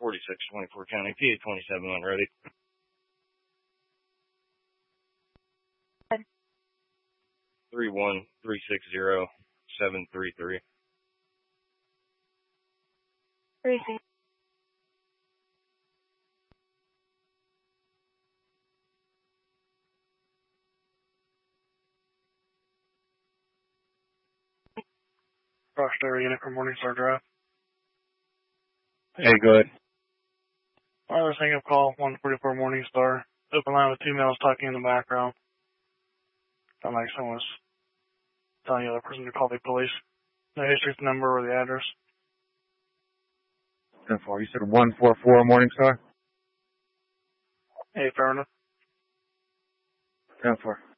4624 County, PA 27 when ready. Good. 31360-733. Receive. Rochdale unit from Morningstar Drive. Hey, go ahead. Wireless hang-up call, 144 Morningstar. Open line with 2 males talking in the background. Sound like someone was telling the other person to call the police. No history, the number, or the address. 10-4. You said 144 Morningstar? Hey, fair enough. 10-4.